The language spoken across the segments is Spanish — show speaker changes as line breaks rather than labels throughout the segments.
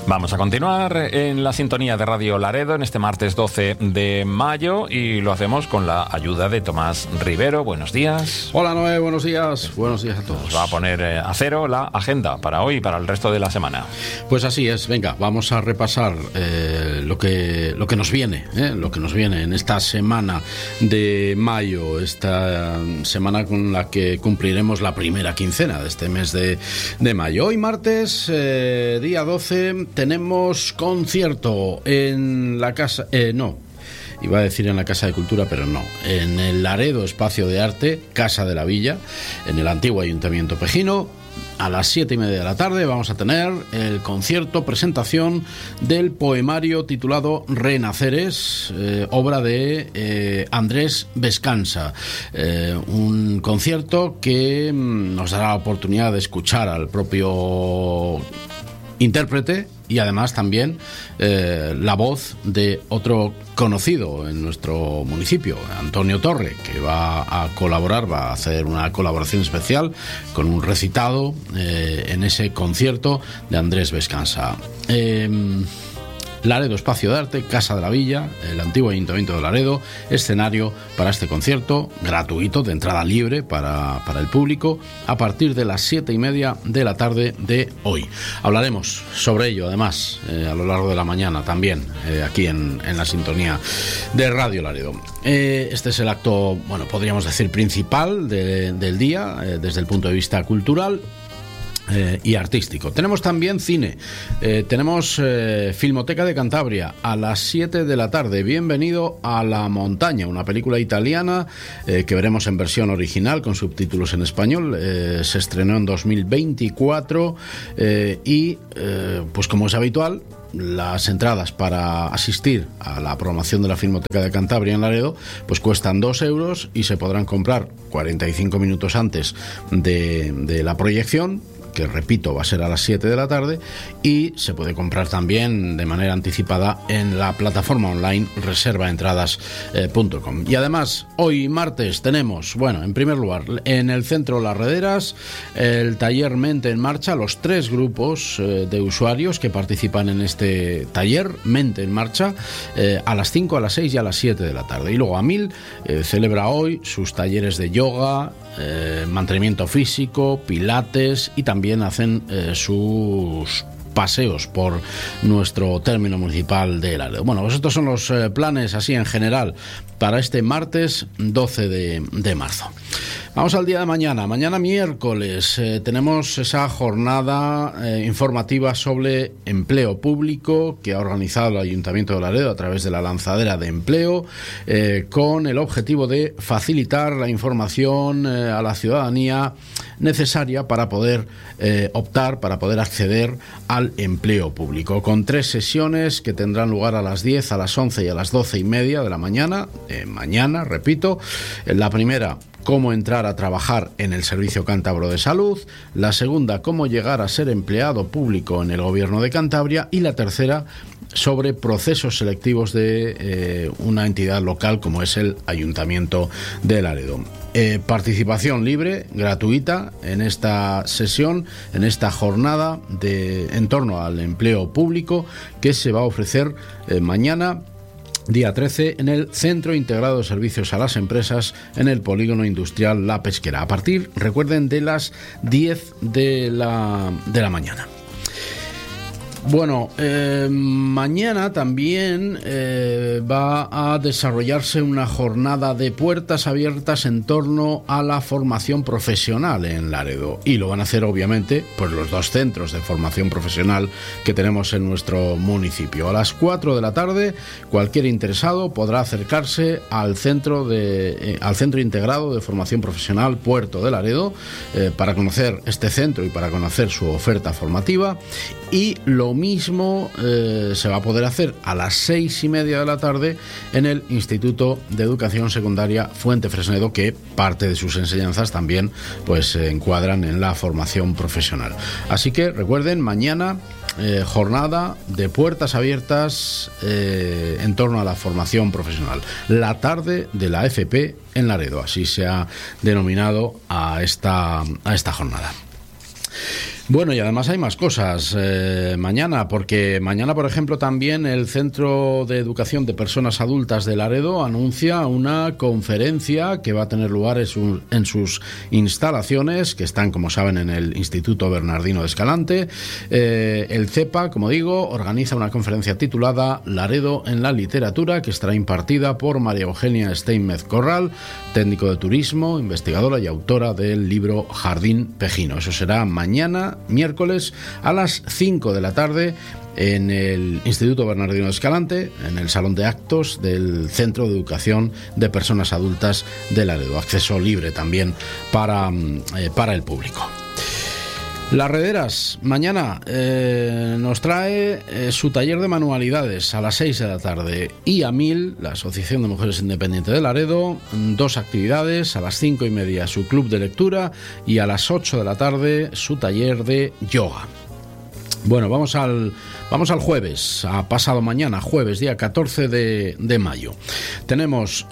Vamos a continuar en la sintonía de Radio Laredo en este martes 12 de mayo y lo hacemos con la ayuda de Tomás Rivero. Buenos días.
Hola Noé, buenos días. Buenos días a todos.
Nos va a poner a cero la agenda para hoy y para el resto de la semana.
Pues así es, venga, vamos a repasar lo que nos viene, lo que nos viene en esta semana de mayo, esta semana con la que cumpliremos la primera quincena de este mes de mayo. Hoy martes, día 12, tenemos concierto en la casa... Iba a decir en la Casa de Cultura, pero no. En el Laredo Espacio de Arte, Casa de la Villa, en el antiguo Ayuntamiento Pejino, a las 7:30 de la tarde vamos a tener el concierto presentación del poemario titulado Renaceres, obra de Andrés Vescansa. Un concierto que nos dará la oportunidad de escuchar al propio intérprete y además también la voz de otro conocido en nuestro municipio, Antonio Torre, que va a colaborar, va a hacer una colaboración especial con un recitado en ese concierto de Andrés Vescansa. Laredo Espacio de Arte, Casa de la Villa, el antiguo Ayuntamiento de Laredo, escenario para este concierto gratuito, de entrada libre para el público, a partir de las 7:30 de la tarde de hoy. Hablaremos sobre ello, además, a lo largo de la mañana también, aquí en la sintonía de Radio Laredo. Este es el acto, bueno, podríamos decir principal del día, desde el punto de vista cultural y artístico. Tenemos también cine, tenemos Filmoteca de Cantabria a las 7 de la tarde. Bienvenido a la montaña, una película italiana que veremos en versión original con subtítulos en español. Se estrenó en 2024 y pues como es habitual, las entradas para asistir a la programación de la Filmoteca de Cantabria en Laredo pues cuestan 2 euros y se podrán comprar 45 minutos antes de la proyección, que repito va a ser a las 7 de la tarde, y se puede comprar también de manera anticipada en la plataforma online reservaentradas.com. Y además hoy martes tenemos, bueno, en primer lugar en el Centro Las Rederas el taller Mente en Marcha, los 3 grupos de usuarios que participan en este taller Mente en Marcha, a las 5, a las 6 y a las 7 de la tarde. Y luego AMIL celebra hoy sus talleres de yoga, mantenimiento físico, pilates, y también hacen sus paseos por nuestro término municipal de Laredo. Bueno, pues estos son los planes así en general para este martes 12 de marzo. Vamos al día de mañana. Mañana miércoles tenemos esa jornada informativa sobre empleo público que ha organizado el Ayuntamiento de Laredo a través de la lanzadera de empleo, con el objetivo de facilitar la información a la ciudadanía necesaria para poder optar, para poder acceder al empleo público, con 3 sesiones que tendrán lugar a las 10, a las 11 y a las 12:30 de la mañana. Mañana, repito, la primera, cómo entrar a trabajar en el Servicio Cántabro de Salud; la segunda, cómo llegar a ser empleado público en el Gobierno de Cantabria; y la tercera, sobre procesos selectivos de una entidad local como es el Ayuntamiento de Laredo. Participación libre, gratuita en esta sesión, en esta jornada en torno al empleo público que se va a ofrecer mañana, día 13, en el Centro Integrado de Servicios a las Empresas, en el Polígono Industrial La Pesquera, a partir, recuerden, de las 10 de la mañana. Bueno, mañana también va a desarrollarse una jornada de puertas abiertas en torno a la formación profesional en Laredo, y lo van a hacer obviamente pues los 2 centros de formación profesional que tenemos en nuestro municipio. A las 4 de la tarde cualquier interesado podrá acercarse al Centro Integrado de Formación Profesional Puerto de Laredo para conocer este centro y para conocer su oferta formativa. Y lo mismo se va a poder hacer a las 6:30 de la tarde en el Instituto de Educación Secundaria Fuente Fresnedo, que parte de sus enseñanzas también pues se encuadran en la formación profesional. Así que recuerden, mañana jornada de puertas abiertas en torno a la formación profesional. La tarde de la FP en Laredo, así se ha denominado a esta jornada. Bueno, y además hay más cosas mañana, porque mañana, por ejemplo, también el Centro de Educación de Personas Adultas de Laredo anuncia una conferencia que va a tener lugar en sus instalaciones, que están, como saben, en el Instituto Bernardino de Escalante. El CEPA, como digo, organiza una conferencia titulada Laredo en la literatura, que estará impartida por María Eugenia Steinmetz Corral, técnico de turismo, investigadora y autora del libro Jardín Pejino. Eso será mañana, miércoles, a las 5 de la tarde en el Instituto Bernardino de Escalante, en el Salón de Actos del Centro de Educación de Personas Adultas de Laredo. Acceso libre también para el público. Las Rederas, mañana nos trae su taller de manualidades a las 6 de la tarde. Y AMIL, la Asociación de Mujeres Independientes de Laredo, 2 actividades, a las 5:30 su club de lectura y a las 8 de la tarde su taller de yoga. Bueno, vamos al jueves, a pasado mañana, jueves, día 14 de mayo. Tenemos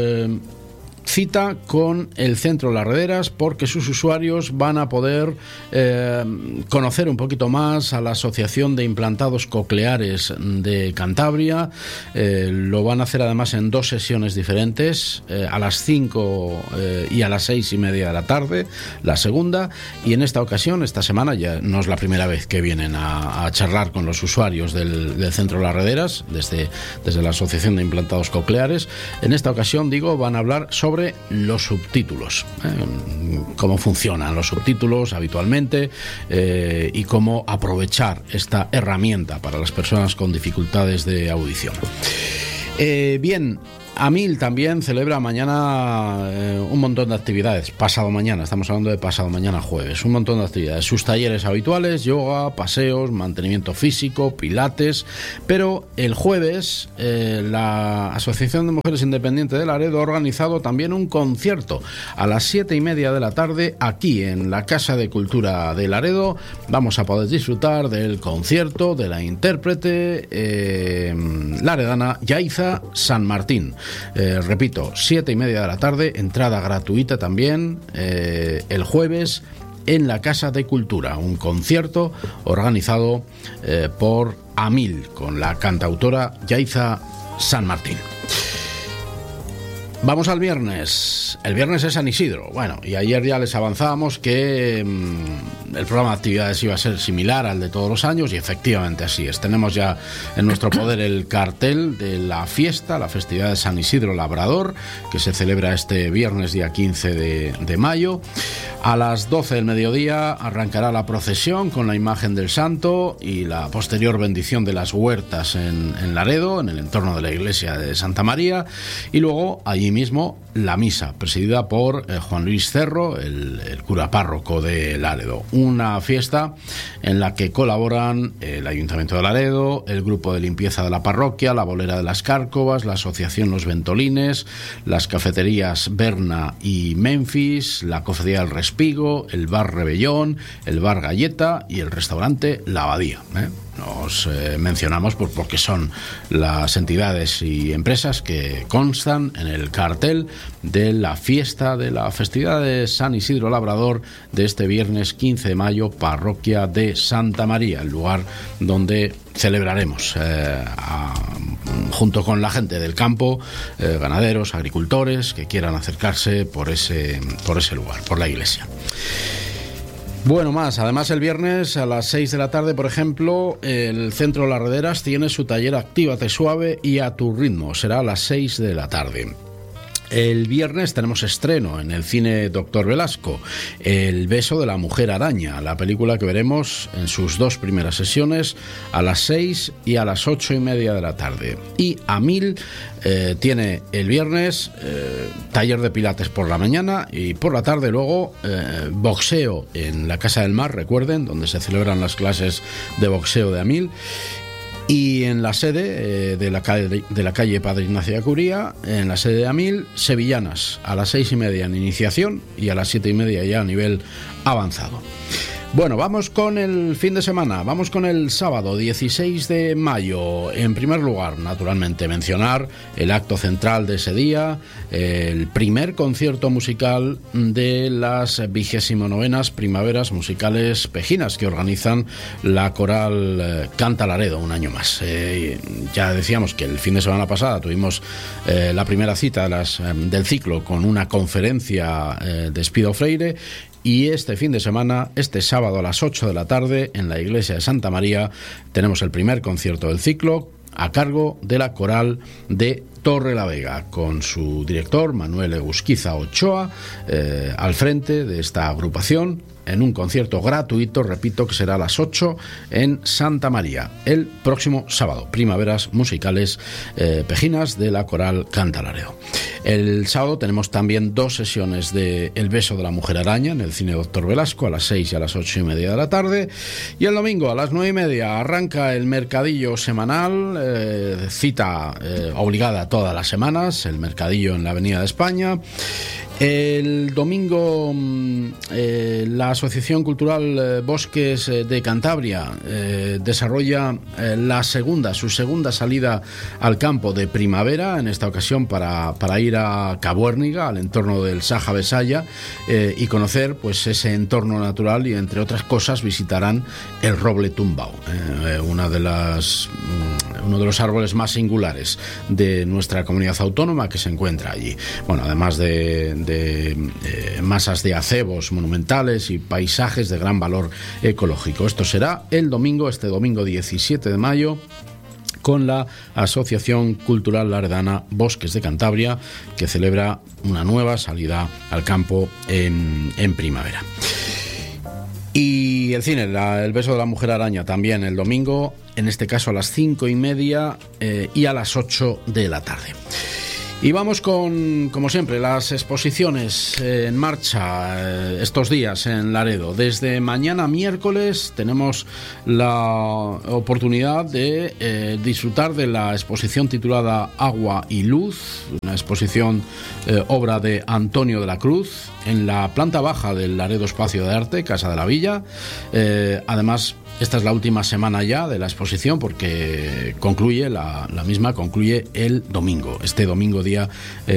cita con el Centro Las Rederas, porque sus usuarios van a poder conocer un poquito más a la Asociación de Implantados Cocleares de Cantabria. Lo van a hacer además en 2 sesiones diferentes, a las 5 y a las 6:30 de la tarde, la segunda, y en esta ocasión, esta semana, ya no es la primera vez que vienen a charlar con los usuarios del Centro Las Rederas, desde la Asociación de Implantados Cocleares. En esta ocasión, van a hablar sobre los subtítulos, cómo funcionan los subtítulos habitualmente y cómo aprovechar esta herramienta para las personas con dificultades de audición. Bien, AMIL también celebra mañana un montón de actividades. Pasado mañana, estamos hablando de pasado mañana jueves, un montón de actividades. Sus talleres habituales, yoga, paseos, mantenimiento físico, pilates. Pero el jueves la Asociación de Mujeres Independientes de Laredo ha organizado también un concierto a las 7:30 de la tarde aquí en la Casa de Cultura de Laredo. Vamos a poder disfrutar del concierto de la intérprete laredana Yaiza San Martín. Repito, 7:30 de la tarde, entrada gratuita también el jueves en la Casa de Cultura, un concierto organizado por AMIL con la cantautora Yaiza San Martín. Vamos al viernes. El viernes es San Isidro. Bueno, y ayer ya les avanzábamos que el programa de actividades iba a ser similar al de todos los años, y efectivamente así es. Tenemos ya en nuestro poder el cartel de la fiesta, la festividad de San Isidro Labrador, que se celebra este viernes día 15 de mayo. A las 12 del mediodía arrancará la procesión con la imagen del santo y la posterior bendición de las huertas en Laredo, en el entorno de la iglesia de Santa María, y luego allí mismo la misa, presidida por Juan Luis Cerro, el cura párroco de Laredo. Una fiesta en la que colaboran el Ayuntamiento de Laredo, el grupo de limpieza de la parroquia, la bolera de las Cárcovas, la asociación Los Ventolines, las cafeterías Berna y Memphis, la cofradía del Respigo, el bar Rebellón, el bar Galleta y el restaurante La Abadía. Nos mencionamos porque son las entidades y empresas que constan en el cartel de la fiesta de la festividad de San Isidro Labrador de este viernes 15 de mayo, parroquia de Santa María, el lugar donde celebraremos junto con la gente del campo, ganaderos, agricultores que quieran acercarse por ese lugar, por la iglesia. Bueno, más. Además, el viernes a las 6 de la tarde, por ejemplo, el Centro Las Rederas tiene su taller Actívate Suave y a tu ritmo. Será a las 6 de la tarde. El viernes tenemos estreno en el cine Doctor Velasco, El beso de la mujer araña, la película que veremos en sus 2 primeras sesiones a las 6 y a las 8:30 de la tarde. Y AMIL tiene el viernes taller de pilates por la mañana, y por la tarde luego boxeo en la Casa del Mar, recuerden, donde se celebran las clases de boxeo de AMIL. Y en la sede de la calle Padre Ignacio de Acuría, en la sede de AMIL, sevillanas a las 6:30 en iniciación y a las 7:30 ya a nivel avanzado. Bueno, vamos con el fin de semana, vamos con el sábado 16 de mayo. En primer lugar, naturalmente, mencionar el acto central de ese día, el primer concierto musical de las 29ª Primaveras Musicales Pejinas que organizan la Coral Canta Laredo un año más. Ya decíamos que el fin de semana pasada tuvimos la primera cita del ciclo con una conferencia de Espido Freire. Y este fin de semana, este sábado a las 8 de la tarde, en la iglesia de Santa María, tenemos el primer concierto del ciclo a cargo de la Coral de Torrelavega, con su director Manuel Egusquiza Ochoa al frente de esta agrupación, en un concierto gratuito, repito, que será a las 8 en Santa María, el próximo sábado. Primaveras Musicales Pejinas de la Coral Canta Laredo. El sábado tenemos también 2 sesiones de El beso de la mujer araña en el Cine Doctor Velasco a las 6 y a las 8:30 de la tarde. Y el domingo a las 9:30 arranca el mercadillo semanal, cita obligada todas las semanas, el mercadillo en la Avenida de España. El domingo la Asociación Cultural Bosques de Cantabria desarrolla su segunda salida al campo de primavera, en esta ocasión para ir a Cabuérniga, al entorno del Saja Besaya, y conocer pues ese entorno natural, y entre otras cosas visitarán el roble tumbao, uno de los árboles más singulares de nuestra comunidad autónoma que se encuentra allí. Bueno, además de masas de acebos monumentales y paisajes de gran valor ecológico. Esto será este domingo 17 de mayo, con la Asociación Cultural Laredana Bosques de Cantabria, que celebra una nueva salida al campo en primavera. Y el cine, El beso de la mujer araña, también el domingo, en este caso a las 5:30 y a las 8 de la tarde. Y vamos con, como siempre, las exposiciones en marcha estos días en Laredo. Desde mañana miércoles tenemos la oportunidad de disfrutar de la exposición titulada Agua y Luz, una exposición obra de Antonio de la Cruz, en la planta baja del Laredo Espacio de Arte, Casa de la Villa. Además, esta es la última semana ya de la exposición, porque concluye la misma concluye el domingo, este domingo día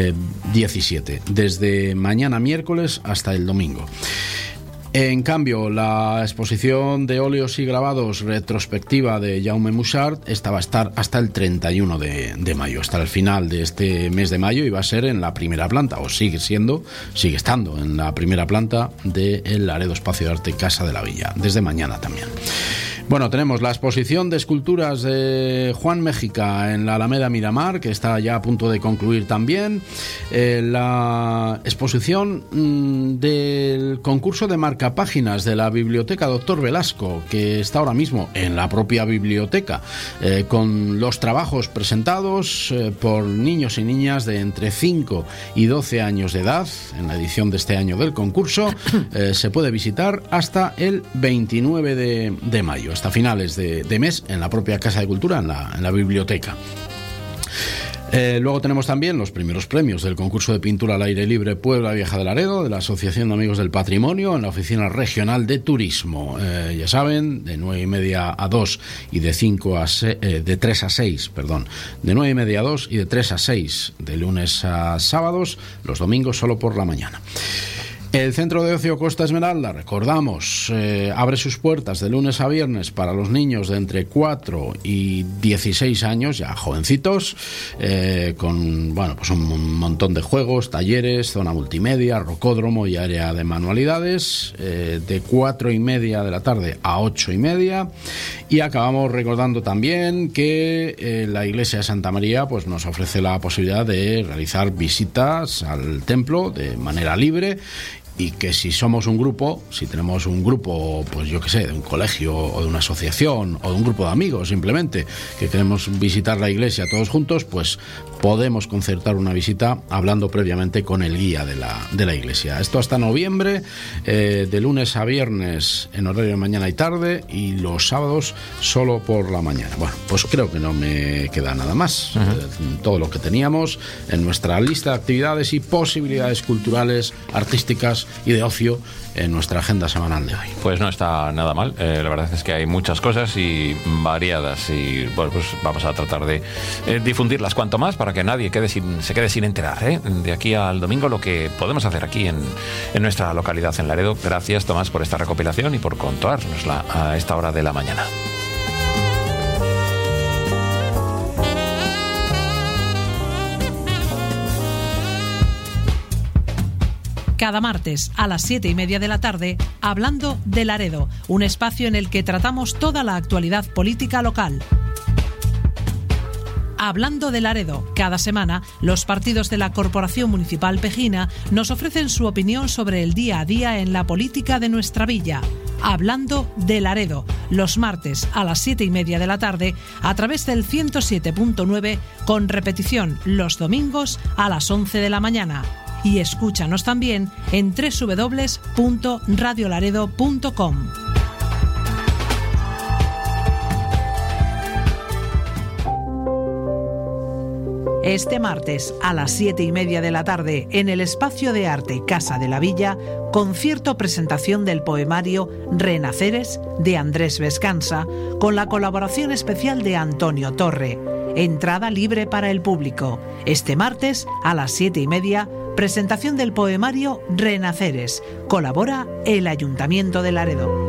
17, desde mañana miércoles hasta el domingo. En cambio, la exposición de óleos y grabados retrospectiva de Jaume Mussart, esta va a estar hasta el 31 de mayo, hasta el final de este mes de mayo, y va a ser en la primera planta, o sigue estando en la primera planta del Laredo Espacio de Arte Casa de la Villa, desde mañana también. Bueno, tenemos la exposición de esculturas de Juan Méjica en la Alameda Miramar, que está ya a punto de concluir también. La exposición del concurso de marcapáginas de la Biblioteca Doctor Velasco, que está ahora mismo en la propia biblioteca, con los trabajos presentados por niños y niñas de entre 5 y 12 años de edad, en la edición de este año del concurso. Se puede visitar hasta el 29 de mayo. Hasta finales de mes, en la propia Casa de Cultura, en la biblioteca. Luego tenemos también los primeros premios del concurso de pintura al aire libre Puebla Vieja de Laredo, de la Asociación de Amigos del Patrimonio, en la Oficina Regional de Turismo. Ya saben, de 9:30 a 2 y de 3 a 6, de 9:30 a 2 y de 3 a 6, de lunes a sábados, los domingos solo por la mañana. El Centro de Ocio Costa Esmeralda, recordamos, abre sus puertas de lunes a viernes para los niños de entre 4 y 16 años, ya jovencitos, con pues un montón de juegos, talleres, zona multimedia, rocódromo y área de manualidades, de 4:30 de la tarde a 8:30. Y acabamos recordando también que la iglesia de Santa María pues nos ofrece la posibilidad de realizar visitas al templo de manera libre, y que si tenemos un grupo, pues yo qué sé, de un colegio o de una asociación o de un grupo de amigos simplemente, que queremos visitar la iglesia todos juntos, pues podemos concertar una visita hablando previamente con el guía de la iglesia. Esto hasta noviembre, de lunes a viernes en horario de mañana y tarde, y los sábados solo por la mañana. Bueno, pues creo que no me queda nada más. Todo lo que teníamos en nuestra lista de actividades y posibilidades culturales, artísticas y de ocio en nuestra agenda semanal de hoy.
Pues no está nada mal, la verdad es que hay muchas cosas y variadas y bueno, pues vamos a tratar de difundirlas cuanto más para que nadie se quede sin enterar de aquí al domingo lo que podemos hacer aquí en nuestra localidad en Laredo. Gracias, Tomás, por esta recopilación y por contárnosla a esta hora de la mañana.
Cada martes a las 7:30 de la tarde, Hablando de Laredo, un espacio en el que tratamos toda la actualidad política local. Hablando de Laredo, cada semana los partidos de la Corporación Municipal Pejina nos ofrecen su opinión sobre el día a día en la política de nuestra villa. Hablando de Laredo, los martes a las 7:30 de la tarde a través del 107.9, con repetición los domingos a las 11 de la mañana. Y escúchanos también en www.radiolaredo.com. Este martes a las 7:30 de la tarde, en el espacio de arte Casa de la Villa, concierto presentación del poemario Renaceres de Andrés Vescansa, con la colaboración especial de Antonio Torre. Entrada libre para el público. Este martes a las 7:30, presentación del poemario Renaceres. Colabora el Ayuntamiento de Laredo.